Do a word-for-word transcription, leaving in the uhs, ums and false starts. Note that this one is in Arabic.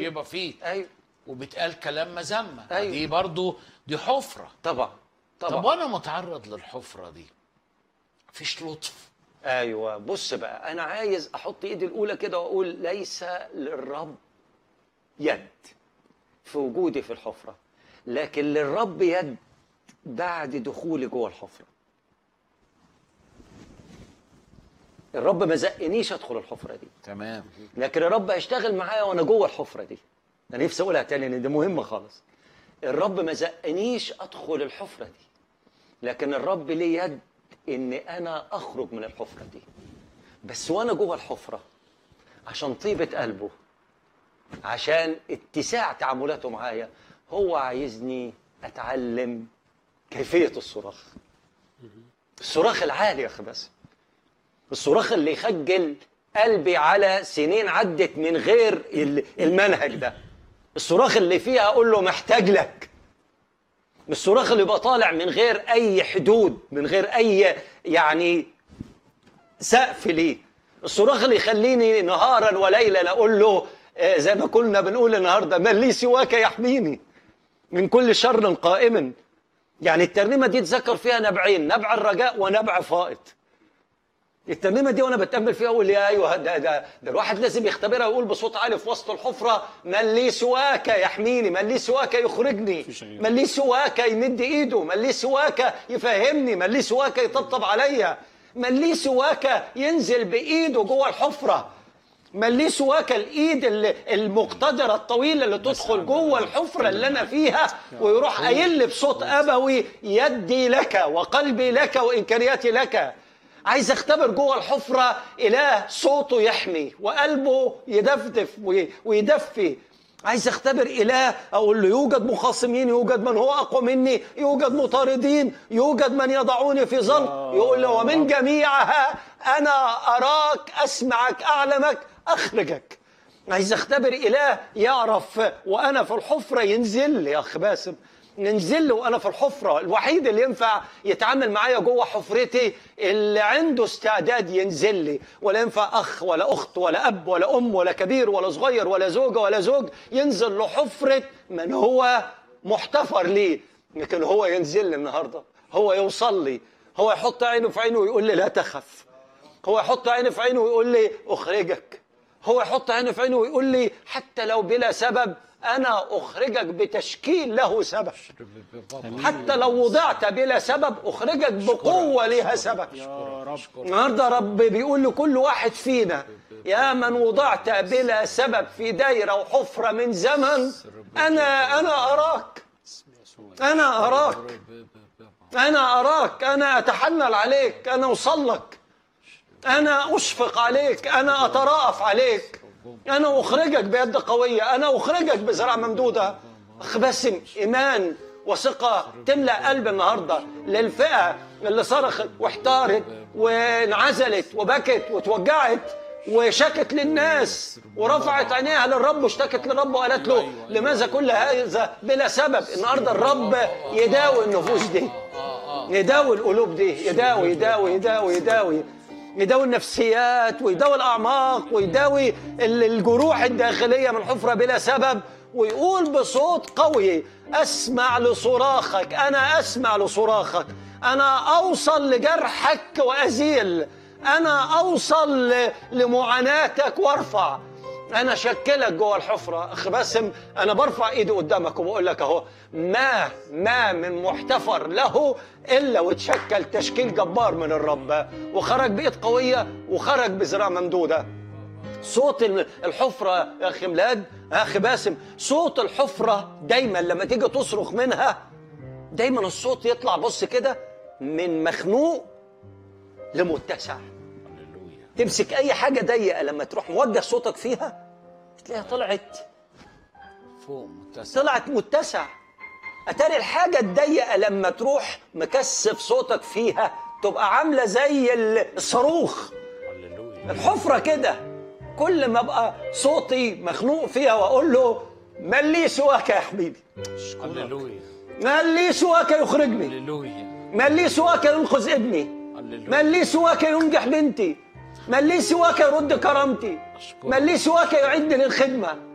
طيبه فيه. ايوه. وبتقال كلام مذمه. أيوة. دي برضو دي حفره. طبعا طبعا. طب وانا متعرض للحفره دي مفيش لطف؟ ايوه بص بقى، انا عايز احط ايدي الاولى كده واقول ليس للرب يد في وجودي في الحفره، لكن للرب يد بعد دخولي جوه الحفره. الرب ما زقنيش ادخل الحفره دي، تمام، لكن الرب هيشتغل معايا وانا جوه الحفره دي. انا نفسي اقولها تاني لان دي مهمه خالص. الرب ما زقنيش ادخل الحفره دي، لكن الرب ليه يد ان انا اخرج من الحفره دي. بس وانا جوه الحفره عشان طيبه قلبه، عشان اتساع تعاملاته معايا، هو عايزني اتعلم كيفيه الصراخ. الصراخ العالي يا اخي، بس الصراخ اللي يخجل قلبي على سنين عدت من غير المنهج ده. الصراخ اللي فيها اقول له محتاج لك. الصراخ اللي يبقى طالع من غير اي حدود، من غير اي يعني سقف ليه. الصراخ اللي يخليني نهارا وليلا اقول له زي ما كنا بنقول النهارده، من لي سواك يحميني من كل شر قائم. يعني الترنيمه دي تذكر فيها نبعين، نبع الرجاء ونبع فائض. الترنيمه دي وانا بتامل فيها اقول يا ايوه ده ده ده الواحد لازم يختبرها ويقول بصوت عالي في وسط الحفره: من لي سواك يحميني، من لي سواك يخرجني، من لي سواك يمد ايده، من لي سواك يفهمني، من لي سواك يطبطب عليا، من لي سواك ينزل بايده جوه الحفره، من لي سواك الايد المقتدره الطويله اللي تدخل جوه الحفره اللي انا فيها ويروح قايل لي بصوت ابوي: يدي لك وقلبي لك وامكانياتي لك. عايز اختبر جوه الحفره اله صوته يحمي وقلبه يدفدف ويدفي. عايز اختبر اله اقول له: يوجد مخاصمين، يوجد من هو اقوى مني، يوجد مطاردين، يوجد من يضعوني في ظل. يقول له: ومن جميعها انا اراك، اسمعك، اعلمك، اخرجك. عايز اختبر اله يعرف وانا في الحفره ينزل لي. يا اخ باسم، ننزل له وانا في الحفره. الوحيد اللي ينفع يتعامل معايا جوه حفرتي اللي عنده استعداد ينزل لي. ولا ينفع اخ ولا اخت ولا اب ولا ام ولا كبير ولا صغير ولا زوجه ولا زوج ينزل له حفره من هو محتفر ليه. لكن هو ينزل لي النهارده، هو يوصل لي، هو يحط عينه في عينه ويقول لي: لا تخف. هو يحط عينه في عينه ويقول لي: اخرجك. هو يحط عينه في عينه ويقول لي: حتى لو بلا سبب أنا أخرجك بتشكيل له سبب. حتى لو وضعت بلا سبب أخرجك بقوة لها سبب. النهارده رب بيقول لكل واحد فينا: يا من وضعت بلا سبب في دايرة وحفرة من زمن، أنا أنا أراك، أنا أراك، أنا أراك، أنا أتحنن عليك، أنا أوصل لك، أنا أشفق عليك، أنا أترأف عليك، أنا أخرجك بيد قوية، أنا أخرجك بذراع ممدودة. أخ باسم، إيمان وثقة تملأ قلب النهاردة للفئة اللي صرخت واحتارت وانعزلت وبكت وتوجعت وشكت للناس ورفعت عينيها للرب واشتكت للرب وقالت له: لماذا كل هذا بلا سبب؟ النهاردة الرب يداوي النفوس دي، يداوي القلوب دي، يداوي يداوي يداوي يداوي يداوي النفسيات ويداوي الأعماق ويداوي الجروح الداخلية من حفرة بلا سبب، ويقول بصوت قوي: أسمع لصراخك، أنا أسمع لصراخك، أنا أوصل لجرحك وأزيل، أنا أوصل لمعاناتك وارفع، أنا شكلك جوه الحفرة. أخ باسم، أنا برفع إيدي قدامك وبقول لك أهو: ما ما من محتفر له إلا وتشكل تشكيل جبار من الرب، وخرج بإيد قوية وخرج بذراع ممدودة. صوت الحفرة يا أخي ميلاد، يا أخي باسم، صوت الحفرة دايما لما تيجي تصرخ منها دايما الصوت يطلع بص كده من مخنوق لمتسع. تمسك أي حاجة ضيقة لما تروح موجه صوتك فيها تلاقيها طلعت فوق متسع، طلعت متسع. أتاري الحاجة الضيقة لما تروح مكثف صوتك فيها تبقى عاملة زي الصاروخ. الحفرة كده كل ما ابقى صوتي مخنوق فيها واقول له: من لي سواك يا حبيبي، هللويا، من لي سواك يخرجني، هللويا، من لي سواك ينقذ ابني، من لي سواك ينجح بنتي، من لي سواك يرد كرامتي، من لي سواك يعد للخدمة،